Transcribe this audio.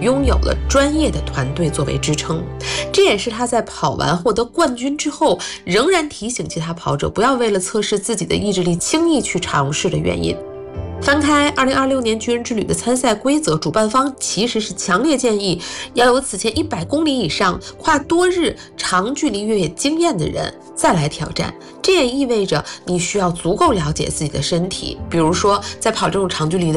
拥有了专业的团队作为支撑。这也是他在跑完获得冠军之后，仍然提醒其他跑者不要为了测试自己的意志力轻易去尝试的原因。翻开2026年巨人之旅的参赛规则，主办方其实是强烈建议要有此前100公里以上、跨多日长距离越野经验的人再来挑战。这也意味着你需要足够了解自己的身体，比如说在跑这种长距离的